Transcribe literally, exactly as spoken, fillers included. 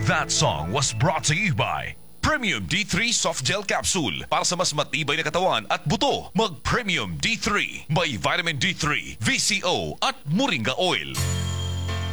That song was brought to you by Premium D three Soft Gel Capsule para sa mas matibay na katawan at buto. Mag Premium D three. May vitamin D three, V C O at Moringa Oil.